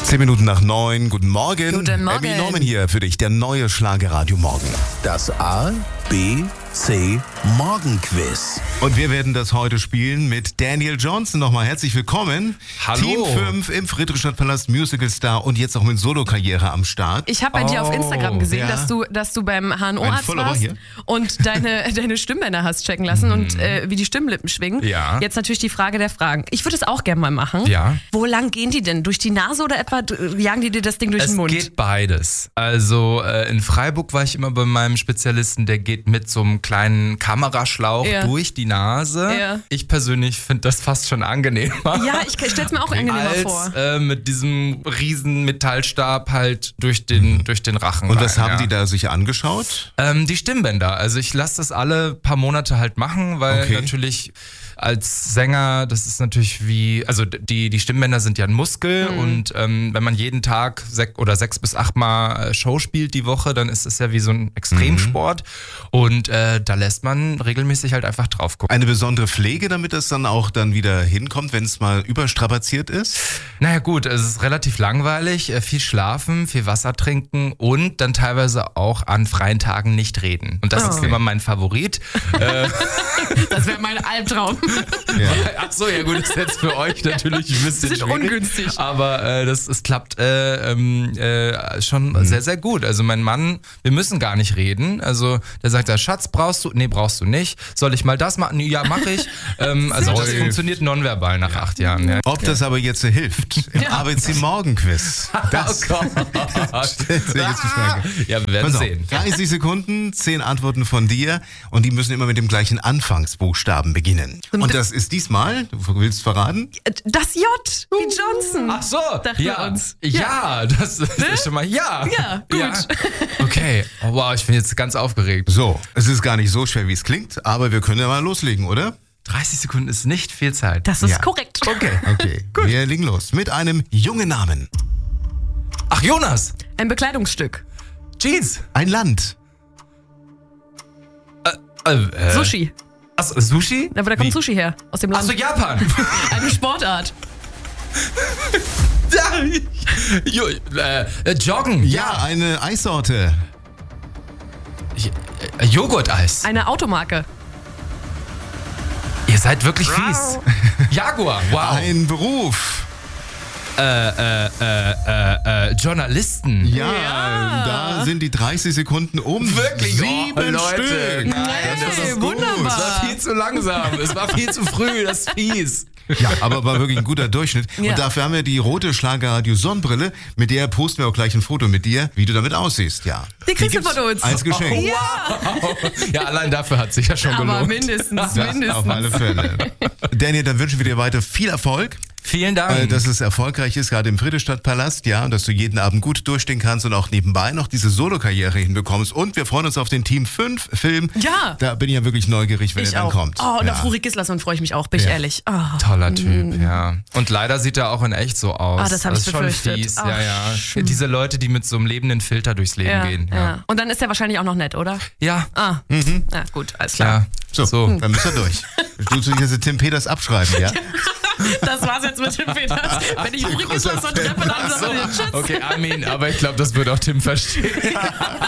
10 Minuten nach 9. Guten Morgen. Guten Morgen. Emmy Norman hier für dich, der neue Schlagerradio Morgen. Das A, B, C Morgenquiz. Und wir werden das heute spielen mit Daniel Johnston. Nochmal herzlich willkommen. Hallo. Team 5 im Friedrichstadtpalast Musical-Star und jetzt auch mit Solokarriere am Start. Ich habe bei dir auf Instagram gesehen, ja. dass du beim Ein HNO-Arzt Follower warst hier. und deine Stimmbänder hast checken lassen und wie die Stimmlippen schwingen. Ja. Jetzt natürlich die Frage der Fragen. Ich würde es auch gerne mal machen. Ja. Wo lang gehen die denn? Durch die Nase oder etwa jagen die dir das Ding durch den Mund? Es geht beides. Also in Freiburg war ich immer bei meinem Spezialisten, der geht mit so einem kleinen Kameraschlauch Ja. durch die Nase. Ja. Ich persönlich finde das fast schon angenehmer. Ja, ich stell's mir auch angenehmer vor. Als mit diesem riesen Metallstab halt durch den Rachen. Und was rein, haben ja. die da sich angeschaut? Die Stimmbänder. Also ich lasse das alle paar Monate halt machen, weil Okay. natürlich als Sänger, das ist natürlich also die Stimmbänder sind ja ein Muskel und wenn man jeden Tag 6 bis 8 Mal Show spielt die Woche, dann ist es ja wie so ein Extremsport und da lässt man regelmäßig halt einfach drauf gucken. Eine besondere Pflege, damit das dann auch dann wieder hinkommt, wenn es mal überstrapaziert ist? Naja gut, es ist relativ langweilig, viel schlafen, viel Wasser trinken und dann teilweise auch an freien Tagen nicht reden. Und das ist immer mein Favorit. Das wäre mein Albtraum. Ja. Ach so, ja gut, das ist jetzt für euch natürlich ein bisschen Das ist schwierig. ungünstig. Aber es klappt schon sehr, sehr gut. Also mein Mann, wir müssen gar nicht reden. Also der sagt, Schatz, brauchst du? Nee, brauchst du nicht. Soll ich mal das machen? Ja, mache ich. Also das funktioniert nonverbal nach 8 Jahren. Ja. Ob das aber jetzt hilft im ABC Morgenquiz. Das Oh Gott. stellt sich jetzt die Frage. Ja, wir werden Pass auf, sehen. 30 Sekunden, 10 Antworten von dir und die müssen immer mit dem gleichen Anfangsbuchstaben beginnen. Und das ist diesmal, du willst verraten? Das J wie Johnson. Ach so, Dachten wir ja, uns. ja, das ist schon mal, ja. Ja, gut. Okay, oh, wow, ich bin jetzt ganz aufgeregt. So, es ist gar nicht so schwer, wie es klingt, aber wir können ja mal loslegen, oder? 30 Sekunden ist nicht viel Zeit. Das ist Ja. korrekt. Okay. Okay, wir legen los mit einem jungen Namen. Ach, Jonas, Ein Bekleidungsstück. Jeans. Ein Land. Sushi. Ach, Sushi? Aber da kommt Sushi her. Aus dem Ach Land. so, Japan. Eine Sportart. Joggen. Ja, eine Eissorte. Joghurt-Eis. Eine Automarke. Ihr seid wirklich fies. Jaguar. Wow. Ein Beruf. Journalisten. Ja, da sind die 30 Sekunden um. Wirklich? 7 Oh, Leute. Stück. Nein, das ist gut. wunderbar. Es war viel zu langsam. Es war viel zu früh. Das ist fies. Ja, aber war wirklich ein guter Durchschnitt. Ja. Und dafür haben wir die rote Schlagerradio-Sonnenbrille, mit der posten wir auch gleich ein Foto mit dir, wie du damit aussiehst. Ja. Die kriegst du gibt's von uns. als Geschenk. Wow. Ja, allein dafür hat sich ja schon Aber gelohnt. mindestens. Auf alle Fälle. Daniel, dann wünschen wir dir weiter viel Erfolg. Vielen Dank. Dass es erfolgreich ist, gerade im Friedrichstadtpalast, ja, und dass du jeden Abend gut durchstehen kannst und auch nebenbei noch diese Solokarriere hinbekommst. Und wir freuen uns auf den Team 5 Film. Ja. Da bin ich ja wirklich neugierig, wenn Ich er dann auch. kommt. Oh, und ja. auf Ruri Gislason freue ich mich auch, bin ich ehrlich. Oh. Toller Typ, ja. Und leider sieht er auch in echt so aus. Ah, das hab ich ist schon befürchtet. fies. Ach, Ja. Diese Leute, die mit so einem lebenden Filter durchs Leben gehen. Ja. Und dann ist er wahrscheinlich auch noch nett, oder? Ja. Ah, ja, gut, alles klar. Ja. So, dann müsst ihr durch. Du jetzt Tim Peters abschreiben, ja? Das war's jetzt mit Tim Peters. Wenn ich Ruri Gislason treffe, dann sagen wir Tschüss. Okay, Armin, aber ich glaube, das wird auch Tim verstehen.